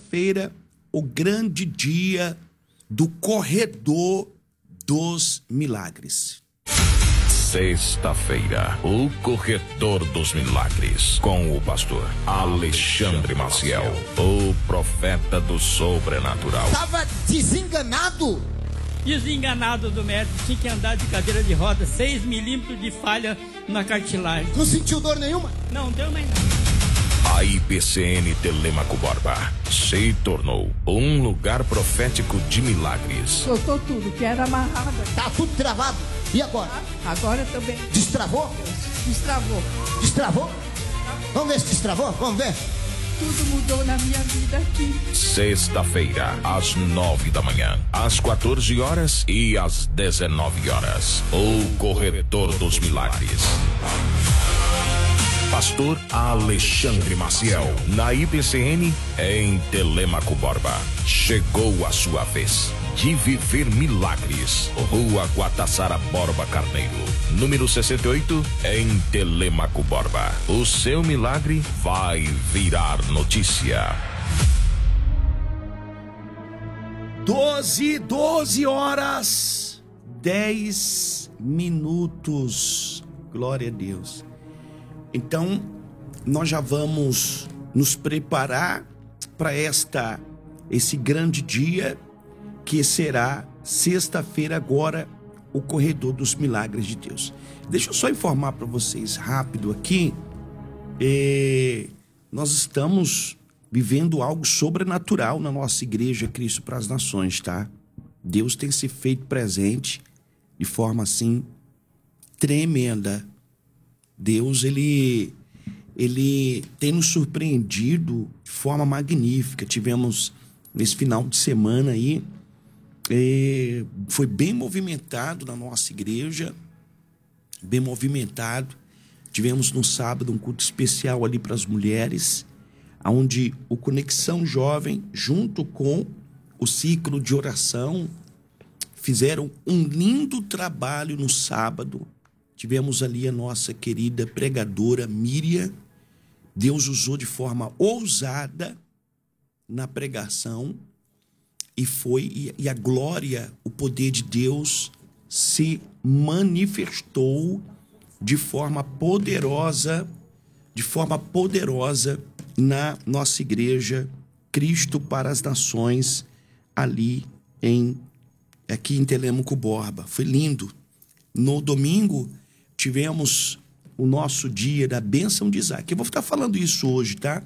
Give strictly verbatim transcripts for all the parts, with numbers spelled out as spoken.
sexta-feira, o grande dia do Corredor dos Milagres. Sexta-feira, o Corredor dos Milagres, com o pastor Alexandre Maciel, o profeta do sobrenatural. Estava desenganado. Desenganado do médico, tinha que andar de cadeira de roda, seis milímetros de falha na cartilagem. Não sentiu dor nenhuma? Não, não deu mais nada. A I P C N Telêmaco Borba se tornou um lugar profético de milagres. Soltou tudo, que era amarrado. Tá tudo travado. E agora? Agora também. Destravou? Destravou. Destravou? Vamos ver se destravou? Vamos ver. Tudo mudou na minha vida aqui. Sexta-feira, às nove da manhã, às quatorze horas e às dezenove horas. O Corredor dos Milagres. Pastor Alexandre Maciel, na I P C N, em Telêmaco Borba. Chegou a sua vez de viver milagres. Rua Guatassara Borba Carneiro, número sessenta e oito, em Telêmaco Borba. O seu milagre vai virar notícia. Doze, doze horas, dez minutos. Glória a Deus. Então, nós já vamos nos preparar para esta, esse grande dia que será sexta-feira agora, o Corredor dos Milagres de Deus. Deixa eu só informar para vocês rápido aqui, é, nós estamos vivendo algo sobrenatural na nossa igreja Cristo para as Nações, tá? Deus tem se feito presente de forma assim tremenda. Deus, ele, ele tem nos surpreendido de forma magnífica. Tivemos nesse final de semana aí, é, foi bem movimentado na nossa igreja, bem movimentado. Tivemos no sábado um culto especial ali para as mulheres, onde o Conexão Jovem, junto com o ciclo de oração, fizeram um lindo trabalho no sábado. Tivemos ali a nossa querida pregadora Miriam. Deus usou de forma ousada na pregação e foi e, e a glória, o poder de Deus se manifestou de forma poderosa, de forma poderosa na nossa igreja Cristo para as Nações, ali em aqui em Telêmaco Borba. Foi lindo. No domingo tivemos o nosso dia da bênção de Isaac. Eu vou estar falando isso hoje, tá?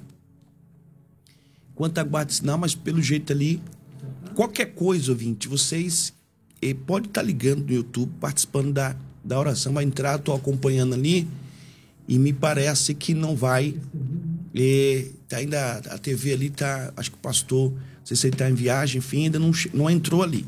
Enquanto aguardo sinal, mas pelo jeito ali, qualquer coisa, ouvinte, vocês eh, podem estar ligando no YouTube, participando da, da oração, vai entrar, estou acompanhando ali, e me parece que não vai, eh, tá ainda, a T V ali tá, acho que o pastor, não sei se ele está em viagem, enfim, ainda não, não entrou ali.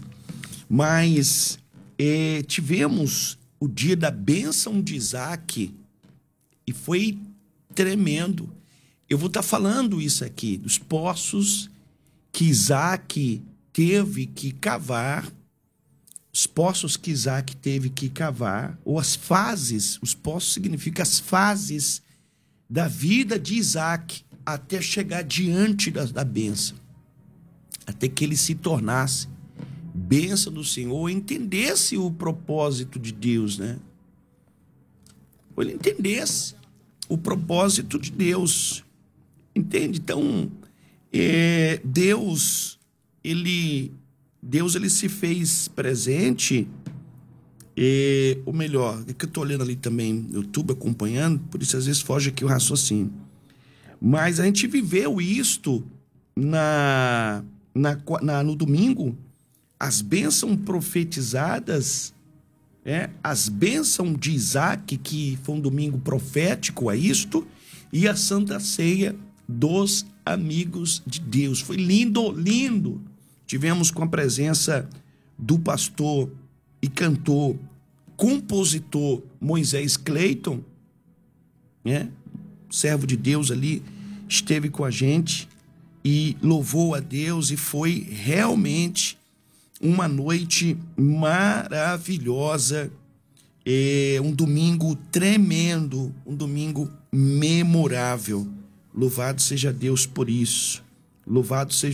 Mas eh, tivemos o dia da bênção de Isaac, e foi tremendo. Eu vou estar falando isso aqui, dos poços que Isaac teve que cavar, os poços que Isaac teve que cavar, ou as fases, os poços significam as fases da vida de Isaac, até chegar diante da, da bênção, até que ele se tornasse bênção do Senhor, entendesse o propósito de Deus, né? Ou ele entendesse o propósito de Deus, entende? Então, é, Deus, ele, Deus, ele se fez presente, é, ou melhor, é que eu estou olhando ali também no YouTube, acompanhando, por isso às vezes foge aqui o raciocínio. Mas a gente viveu isto na, na, na, no domingo, as bênçãos profetizadas, é, as bênçãos de Isaac, que foi um domingo profético a isto, e a Santa Ceia dos amigos de Deus. Foi lindo, lindo. Tivemos com a presença do pastor e cantor, compositor Moisés Cleiton, né? Servo de Deus ali, esteve com a gente e louvou a Deus, e foi realmente uma noite maravilhosa, é, um domingo tremendo, um domingo memorável. Louvado seja Deus por isso. Louvado seja